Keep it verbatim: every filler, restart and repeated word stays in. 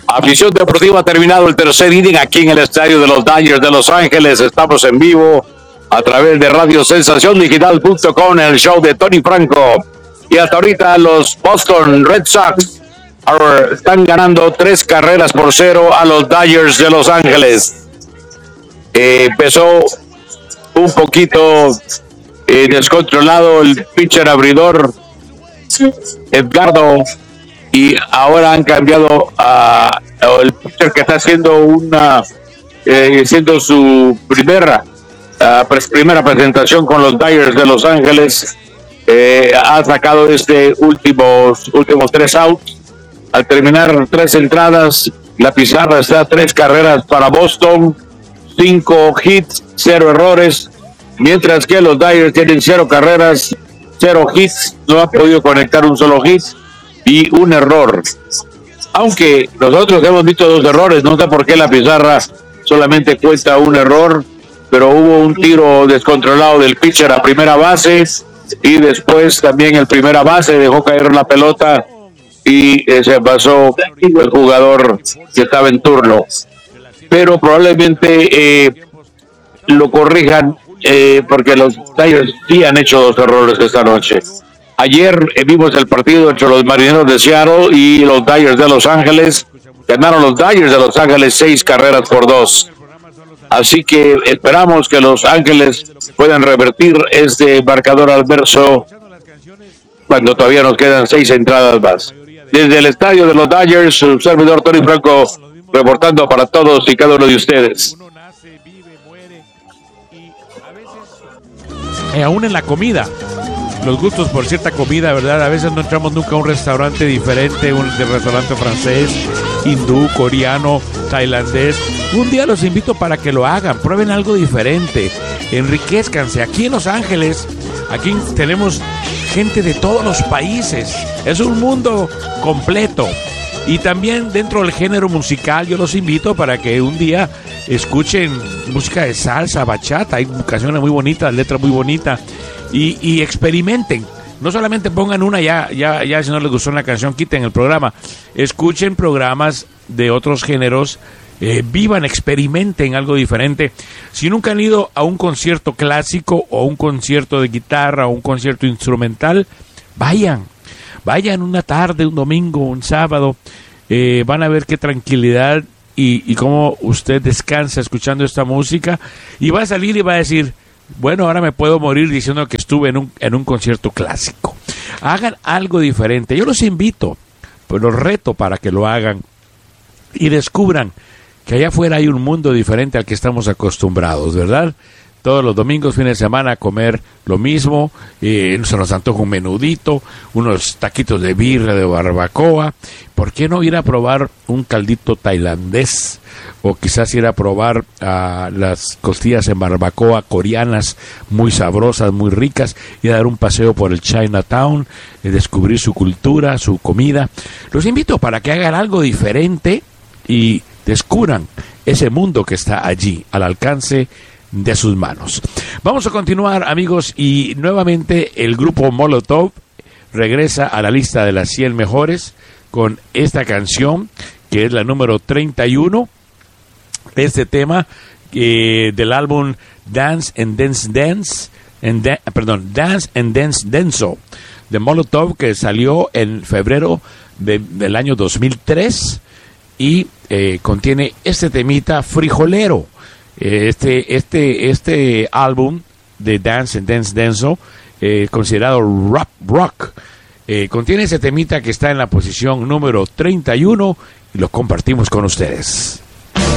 Afición deportiva, ha terminado el tercer inning aquí en el estadio de los Dodgers de Los Ángeles. Estamos en vivo a través de radio sensación digital punto com, el show de Tony Franco. Y hasta ahorita los Boston Red Sox están ganando tres carreras por cero a los Dodgers de Los Ángeles. Eh, empezó un poquito eh, descontrolado el pitcher abridor Edgardo, y ahora han cambiado a, a el pitcher que está haciendo una eh, siendo su primera uh, pres, primera presentación con los Dodgers de Los Ángeles. Eh, ha sacado este últimos últimos tres outs al terminar tres entradas. La pizarra está tres carreras para Boston, cinco hits, cero errores, mientras que los Dodgers tienen cero carreras, cero hits, no ha podido conectar un solo hit y un error. Aunque nosotros hemos visto dos errores, no sé por qué la pizarra solamente cuenta un error, pero hubo un tiro descontrolado del pitcher a primera base y después también el primera base dejó caer la pelota y eh, se pasó el jugador que estaba en turno. Pero probablemente eh, lo corrijan eh, porque los Dodgers sí han hecho dos errores esta noche. Ayer eh, vimos el partido entre los Marineros de Seattle y los Dodgers de Los Ángeles. Ganaron los Dodgers de Los Ángeles seis carreras por dos. Así que esperamos que Los Ángeles puedan revertir este marcador adverso cuando todavía nos quedan seis entradas más. Desde el estadio de los Dodgers, su servidor Tony Franco, reportando para todos y cada uno de ustedes. Eh, aún en la comida, los gustos por cierta comida, ¿verdad? A veces no entramos nunca a un restaurante diferente, un restaurante francés, hindú, coreano, tailandés. Un día los invito para que lo hagan, prueben algo diferente, enriquezcanse. Aquí en Los Ángeles, aquí tenemos gente de todos los países, es un mundo completo. Y también dentro del género musical yo los invito para que un día escuchen música de salsa, bachata, hay canciones muy bonitas, letras muy bonitas, y, y experimenten. No solamente pongan una, ya, ya, ya si no les gustó una canción, quiten el programa. Escuchen programas de otros géneros, eh, vivan, experimenten algo diferente. Si nunca han ido a un concierto clásico o un concierto de guitarra o un concierto instrumental, vayan. Vayan una tarde, un domingo, un sábado, eh, van a ver qué tranquilidad y, y cómo usted descansa escuchando esta música, y va a salir y va a decir, bueno, ahora me puedo morir diciendo que estuve en un, en un concierto clásico. Hagan algo diferente. Yo los invito, pues los reto para que lo hagan y descubran que allá afuera hay un mundo diferente al que estamos acostumbrados, ¿verdad? Todos los domingos, fines de semana, comer lo mismo, eh, se nos antoja un menudito, unos taquitos de birria, de barbacoa. ¿Por qué no ir a probar un caldito tailandés? O quizás ir a probar uh, las costillas en barbacoa coreanas, muy sabrosas, muy ricas, y a dar un paseo por el Chinatown, eh, descubrir su cultura, su comida. Los invito para que hagan algo diferente y descubran ese mundo que está allí, al alcance de sus manos. Vamos a continuar, amigos, y nuevamente el grupo Molotov regresa a la lista de las cien mejores con esta canción que es la número treinta y uno. Este tema eh, del álbum Dance and Dance Dance and da- perdón Dance and Dance Denso de Molotov, que salió en febrero de, del año dos mil tres, y eh, contiene este temita frijolero. Este, este, este álbum de Dance and Dance Denso, eh, considerado rap rock, eh, contiene ese temita que está en la posición número treinta y uno y lo compartimos con ustedes.